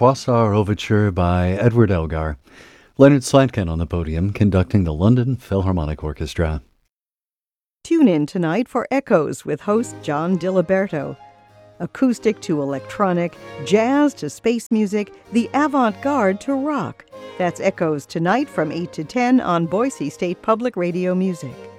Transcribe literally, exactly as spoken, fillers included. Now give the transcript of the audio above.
Froissart Overture by Edward Elgar. Leonard Slatkin on the podium conducting the London Philharmonic Orchestra. Tune in tonight for Echoes with host John Diliberto. Acoustic to electronic, jazz to space music, the avant-garde to rock. That's Echoes tonight from eight to ten on Boise State Public Radio Music.